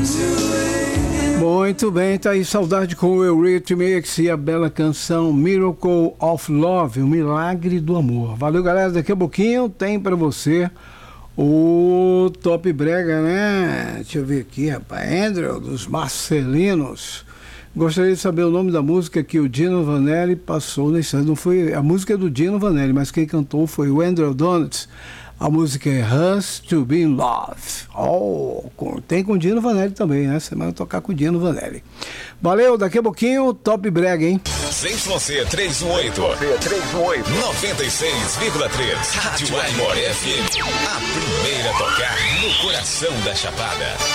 Muito bem, tá aí Saudade com o Eurythmics e a bela canção Miracle of Love, o milagre do amor. Valeu, galera, daqui a pouquinho tem pra você o Top Brega, né? Deixa eu ver aqui, rapaz, Andrew, dos Marcelinos. Gostaria de saber o nome da música que o Dino Vanelli passou nesse ano. Não foi a música é do Dino Vanelli, mas quem cantou foi o Andrew Donuts. A música é Has to Be in Love. Tem com o Dino Vanelli também, né? Semana tocar com o Dino Vanelli. Valeu, daqui a pouquinho, Top Brega, hein? ZYC 318. 96,3. Rádio Aimor FM. A primeira a tocar no coração da Chapada.